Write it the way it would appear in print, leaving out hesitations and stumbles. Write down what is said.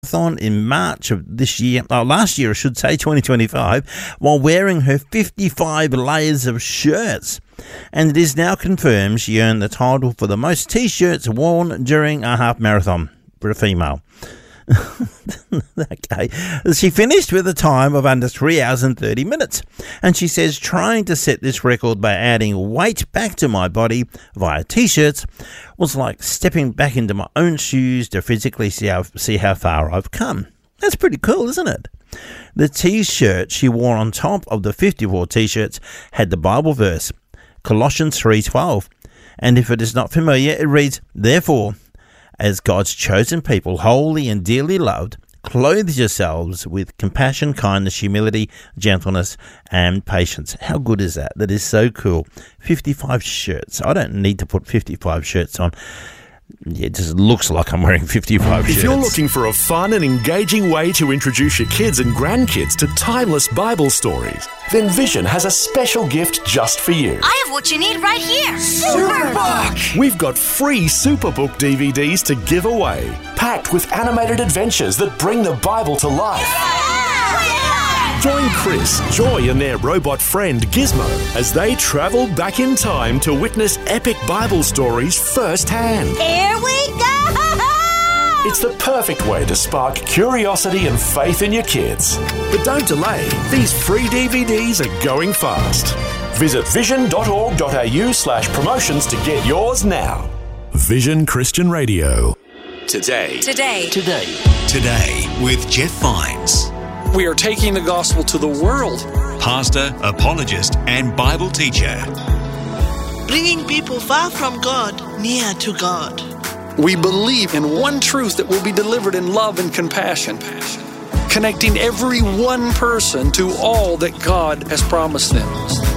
marathon in March of last year, I should say, 2025, while wearing her 55 layers of shirts. And it is now confirmed she earned the title for the most T-shirts worn during a half marathon for a female. Okay. She finished with a time of under 3 hours and 30 minutes. And she says, trying to set this record by adding weight back to my body via T-shirts was like stepping back into my own shoes to physically see how far I've come. That's pretty cool, isn't it? The T-shirt she wore on top of the 54 T-shirts had the Bible verse, Colossians 3:12. And if it is not familiar, it reads, therefore, as God's chosen people, holy and dearly loved, clothe yourselves with compassion, kindness, humility, gentleness, and patience. How good is that? That is so cool. 55 shirts. I don't need to put 55 shirts on. It just looks like I'm wearing 55 shirts. If you're looking for a fun and engaging way to introduce your kids and grandkids to timeless Bible stories, then Vision has a special gift just for you. I have what you need right here. Superbook! We've got free Superbook DVDs to give away, packed with animated adventures that bring the Bible to life. Join Chris, Joy and their robot friend Gizmo as they travel back in time to witness epic Bible stories firsthand. Here we go! It's the perfect way to spark curiosity and faith in your kids. But don't delay, these free DVDs are going fast. Visit vision.org.au/promotions to get yours now. Vision Christian Radio. Today with Jeff Vines, we are taking the gospel to the world. pastor, apologist, and Bible teacher. Bringing people far from God near to God. We believe in one truth that will be delivered in love and compassion, connecting every one person to all that God has promised them.